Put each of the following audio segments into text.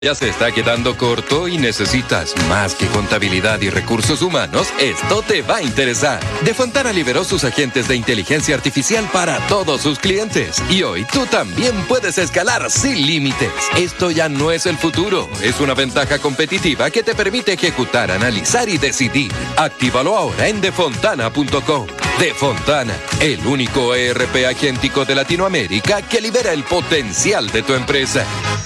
Ya se está quedando corto y necesitas más que contabilidad y recursos humanos, esto te va a interesar. De Fontana liberó sus agentes de inteligencia artificial para todos sus clientes. Y hoy tú también puedes escalar sin límites. Esto ya no es el futuro, es una ventaja competitiva que te permite ejecutar, analizar y decidir. Actívalo ahora en defontana.com. Defontana, el único ERP agéntico de Latinoamérica que libera el potencial de tu empresa.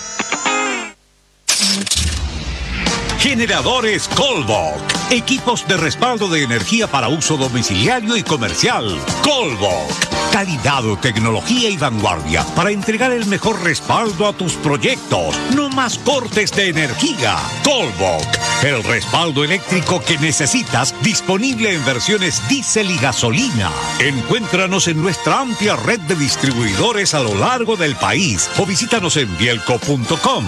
Generadores Colbach. Equipos de respaldo de energía para uso domiciliario y comercial. Colbach. Calidad, tecnología y vanguardia para entregar el mejor respaldo a tus proyectos. No más cortes de energía. Colbach. El respaldo eléctrico que necesitas, disponible en versiones diésel y gasolina. Encuéntranos en nuestra amplia red de distribuidores a lo largo del país o visítanos en bielco.com.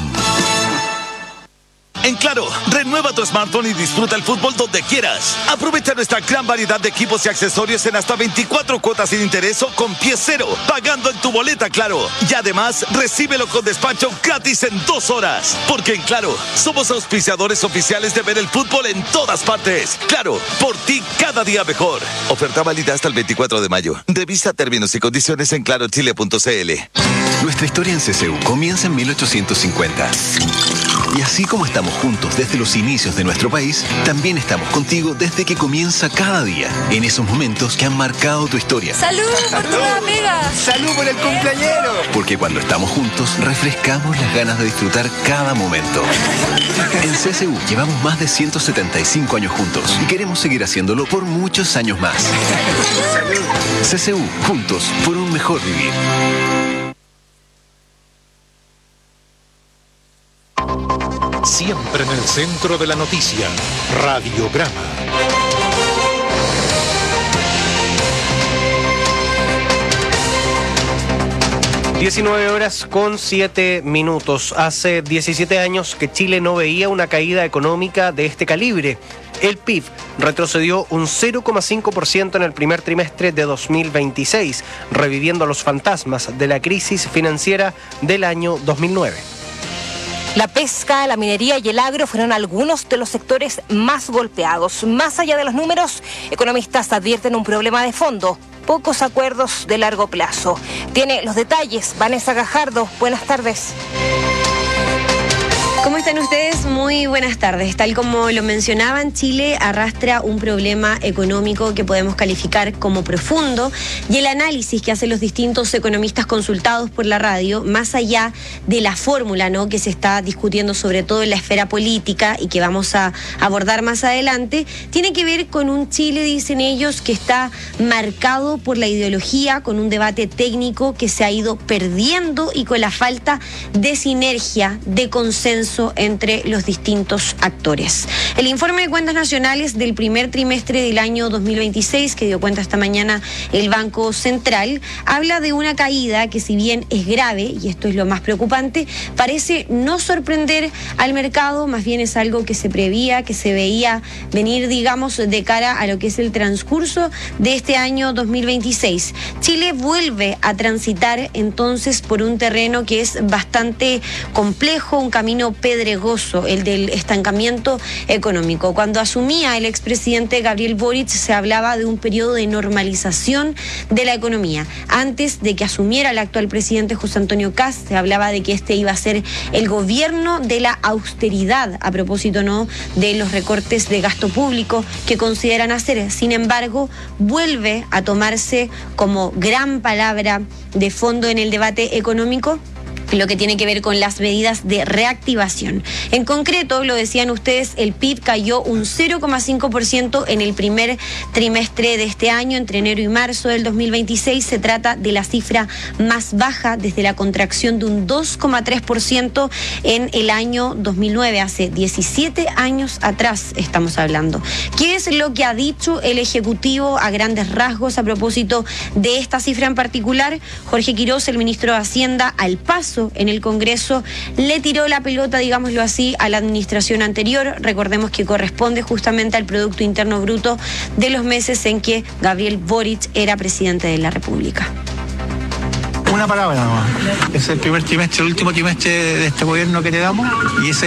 En Claro, renueva tu smartphone y disfruta el fútbol donde quieras. Aprovecha nuestra gran variedad de equipos y accesorios en hasta 24 cuotas sin interés o con pie cero, pagando en tu boleta Claro. Y además, recíbelo con despacho gratis en 2 horas. Porque en Claro, somos auspiciadores oficiales de ver el fútbol en todas partes. Claro, por ti cada día mejor. Oferta válida hasta el 24 de mayo. Revisa términos y condiciones en clarochile.cl. Nuestra historia en CCU comienza en 1850. Y así como estamos juntos desde los inicios de nuestro país, también estamos contigo desde que comienza cada día, en esos momentos que han marcado tu historia. ¡Salud por tu amiga! ¡Salud por el cumpleañero! Porque cuando estamos juntos, refrescamos las ganas de disfrutar cada momento. En CCU llevamos más de 175 años juntos y queremos seguir haciéndolo por muchos años más. CCU, juntos por un mejor vivir. Siempre en el centro de la noticia, Radiograma. (19:07). Hace 17 años que Chile no veía una caída económica de este calibre. El PIB retrocedió un 0,5% en el primer trimestre de 2026, reviviendo los fantasmas de la crisis financiera del año 2009. La pesca, la minería y el agro fueron algunos de los sectores más golpeados. Más allá de los números, economistas advierten un problema de fondo: pocos acuerdos de largo plazo. Tiene los detalles Vanessa Gajardo. Buenas tardes. ¿Cómo están ustedes? Muy buenas tardes. Tal como lo mencionaban, Chile arrastra un problema económico que podemos calificar como profundo, y el análisis que hacen los distintos economistas consultados por la radio, más allá de la fórmula, ¿no?, que se está discutiendo sobre todo en la esfera política y que vamos a abordar más adelante, tiene que ver con un Chile, dicen ellos, que está marcado por la ideología, con un debate técnico que se ha ido perdiendo y con la falta de sinergia, de consenso entre los distintos actores. El informe de cuentas nacionales del primer trimestre del año 2026, que dio cuenta esta mañana el Banco Central, habla de una caída que, si bien es grave, y esto es lo más preocupante, parece no sorprender al mercado, más bien es algo que se prevía, que se veía venir, digamos, de cara a lo que es el transcurso de este año 2026. Chile vuelve a transitar entonces por un terreno que es bastante complejo, un camino pedregoso, el del estancamiento económico. Cuando asumía el expresidente Gabriel Boric, se hablaba de un periodo de normalización de la economía. Antes de que asumiera el actual presidente José Antonio Kast, se hablaba de que este iba a ser el gobierno de la austeridad, a propósito, ¿no?, de los recortes de gasto público que consideran hacer. Sin embargo, vuelve a tomarse como gran palabra de fondo en el debate económico lo que tiene que ver con las medidas de reactivación. En concreto, lo decían ustedes, el PIB cayó un 0,5% en el primer trimestre de este año, entre enero y marzo del 2026. Se trata de la cifra más baja desde la contracción de un 2,3% en el año 2009, hace 17 años atrás estamos hablando. ¿Qué es lo que ha dicho el Ejecutivo a grandes rasgos a propósito de esta cifra en particular? Jorge Quiroz, el ministro de Hacienda, al paso en el Congreso, le tiró la pelota, digámoslo así, a la administración anterior. Recordemos que corresponde justamente al Producto Interno Bruto de los meses en que Gabriel Boric era presidente de la República. una palabra nomás. Es el primer trimestre, el último trimestre de este gobierno que te damos y ese